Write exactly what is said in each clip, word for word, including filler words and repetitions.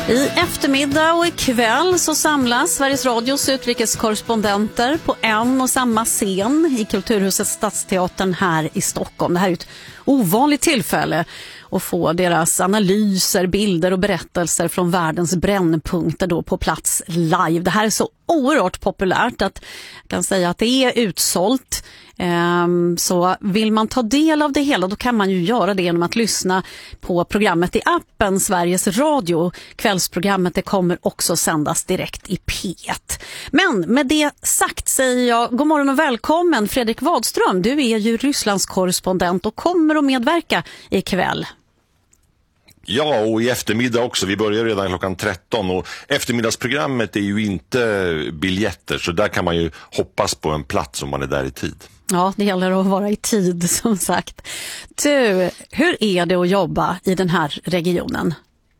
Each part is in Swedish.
I eftermiddag och ikväll så samlas Sveriges Radios utrikeskorrespondenter på en och samma scen i Kulturhuset Stadsteatern här i Stockholm. Det här är ett ovanligt tillfälle att få deras analyser, bilder och berättelser från världens brännpunkter då på plats live. Det här är så oerhört populärt att jag kan säga att det är utsålt. Så vill man ta del av det hela, då kan man ju göra det genom att lyssna på programmet i appen Sveriges Radio. Kvällsprogrammet det kommer också sändas direkt i P ett. Men med det sagt säger jag god morgon och välkommen Fredrik Wadström. Du är ju Rysslands korrespondent och kommer att medverka ikväll. Ja, och i eftermiddag också. Vi börjar redan klockan tretton och eftermiddagsprogrammet är ju inte biljetter, så där kan man ju hoppas på en plats om man är där i tid. Ja, det gäller att vara i tid som sagt. Du, hur är det att jobba i den här regionen?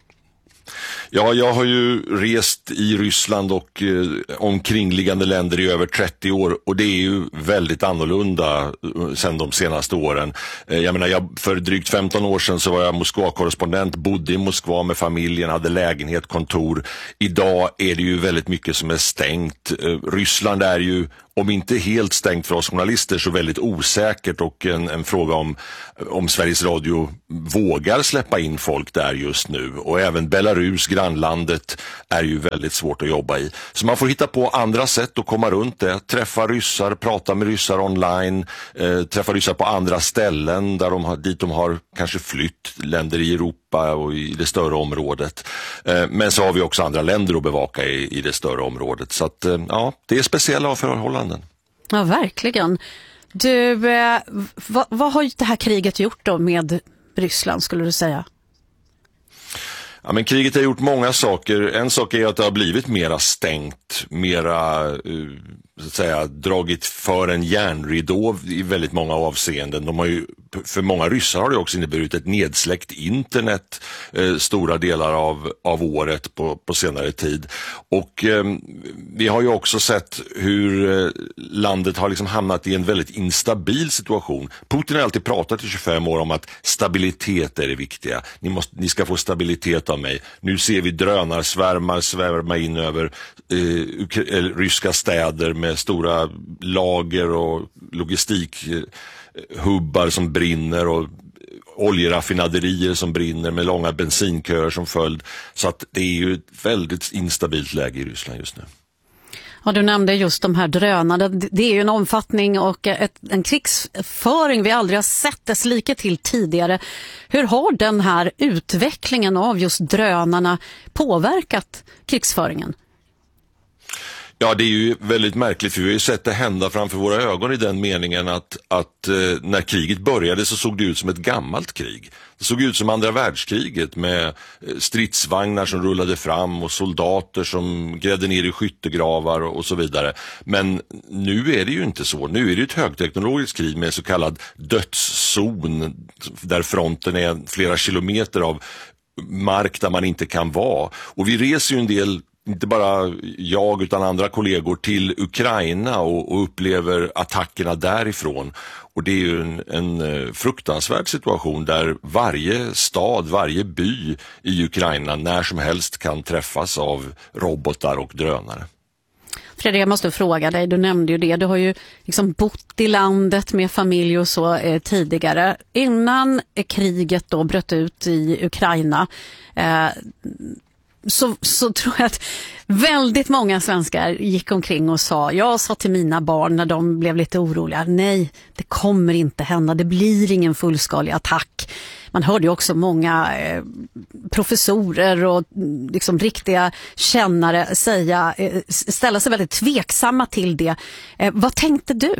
Ja, jag har ju rest i Ryssland och eh, omkringliggande länder i över trettio år, och det är ju väldigt annorlunda sedan de senaste åren. Eh, jag menar, jag, för drygt femton år sedan så var jag Moskva-korrespondent, bodde i Moskva med familjen, hade lägenhet, kontor. Idag är det ju väldigt mycket som är stängt. Eh, Ryssland är ju, om inte helt stängt för oss journalister, så väldigt osäkert, och en, en fråga om, om Sveriges Radio vågar släppa in folk där just nu. Och även Belarus, grannlandet, är ju väldigt svårt att jobba i. Så man får hitta på andra sätt att komma runt det. Träffa ryssar, prata med ryssar online, eh, träffa ryssar på andra ställen där de har, dit de har kanske flytt, länder i Europa och i det större området. Eh, men så har vi också andra länder att bevaka i, i det större området. Så att, eh, ja, det är speciella förhållanden. Ja, verkligen. Du, eh, vad, vad har det här kriget gjort då med Ryssland, skulle du säga? Ja, men kriget har gjort många saker. En sak är att det har blivit mera stängt, mera uh, så att säga, dragit för en järnridå i väldigt många avseenden. De har ju, för många ryssar har det också inneburit ett nedsläckt internet eh, stora delar av, av året på, på senare tid. Och eh, vi har ju också sett hur eh, landet har liksom hamnat i en väldigt instabil situation. Putin har alltid pratat i tjugofem år om att stabilitet är det viktiga. Ni, måste, ni ska få stabilitet av mig. Nu ser vi drönarsvärmar svärma in över eh, ukra- ryska städer med stora lager och logistikhubbar som brinner och oljeraffinaderier som brinner med långa bensinköer som följd. Så att det är ju ett väldigt instabilt läge i Ryssland just nu. Ja, du nämnde just de här drönarna. Det är ju en omfattning och ett, en krigsföring vi aldrig har sett dess like till tidigare. Hur har den här utvecklingen av just drönarna påverkat krigsföringen? Ja, det är ju väldigt märkligt, för vi har ju sett det hända framför våra ögon i den meningen att, att eh, när kriget började så såg det ut som ett gammalt krig. Det såg ut som andra världskriget med stridsvagnar som rullade fram och soldater som grävde ner i skyttegravar och, och så vidare. Men nu är det ju inte så. Nu är det ett högteknologiskt krig med så kallad dödszon där fronten är flera kilometer av mark där man inte kan vara. Och vi reser ju en del, inte bara jag utan andra kollegor, till Ukraina och, och upplever attackerna därifrån. Och det är ju en, en fruktansvärd situation där varje stad, varje by i Ukraina när som helst kan träffas av robotar och drönare. Fredrik, jag måste fråga dig, du nämnde ju det, du har ju liksom bott i landet med familj och så eh, tidigare. Innan eh, kriget då bröt ut i Ukraina eh, Så, så tror jag att väldigt många svenskar gick omkring och sa, jag sa till mina barn när de blev lite oroliga, nej, det kommer inte hända, det blir ingen fullskalig attack. Man hörde ju också många eh, professorer och liksom riktiga kännare säga, eh, ställa sig väldigt tveksamma till det. Eh, vad tänkte du?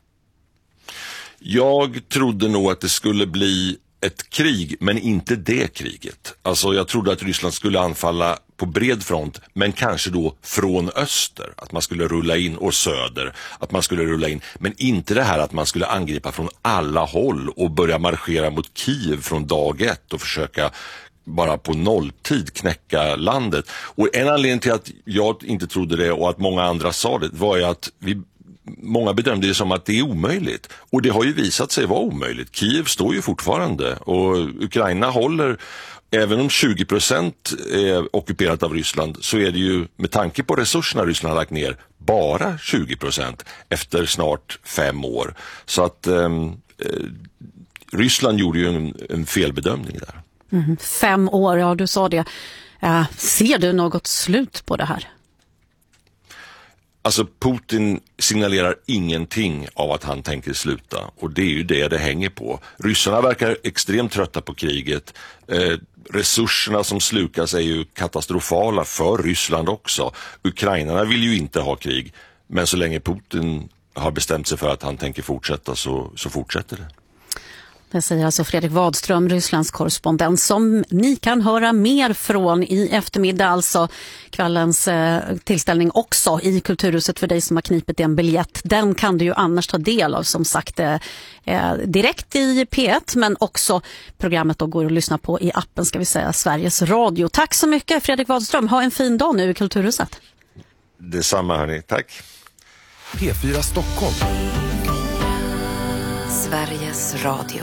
Jag trodde nog att det skulle bli ett krig, men inte det kriget. Alltså jag trodde att Ryssland skulle anfalla på bred front, men kanske då från öster. Att man skulle rulla in, och söder, att man skulle rulla in. Men inte det här att man skulle angripa från alla håll och börja marschera mot Kiev från dag ett och försöka bara på nolltid knäcka landet. Och en anledning till att jag inte trodde det och att många andra sa det var ju att vi många bedömde det som att det är omöjligt. Och det har ju visat sig vara omöjligt. Kiev står ju fortfarande och Ukraina håller även om tjugo procent är ockuperat av Ryssland så är det ju med tanke på resurserna Ryssland har lagt ner bara tjugo procent efter snart fem år. Så att eh, Ryssland gjorde ju en, en felbedömning där. Mm, fem år, ja du sa det. Uh, ser du något slut på det här? Alltså Putin signalerar ingenting av att han tänker sluta och det är ju det det hänger på. Ryssarna verkar extremt trötta på kriget. Eh, resurserna som slukas är ju katastrofala för Ryssland också. Ukrainarna vill ju inte ha krig, men så länge Putin har bestämt sig för att han tänker fortsätta så, så fortsätter det. Det säger alltså Fredrik Wadström, Rysslands korrespondent, som ni kan höra mer från i eftermiddag, alltså kvällens eh, tillställning också i Kulturhuset för dig som har knipit en biljett. Den kan du ju annars ta del av som sagt eh, direkt i P ett, men också programmet då går att lyssna på i appen ska vi säga Sveriges Radio. Tack så mycket Fredrik Wadström, ha en fin dag nu i Kulturhuset. Detsamma hörni, tack. P fyra Stockholm. Sveriges Radio.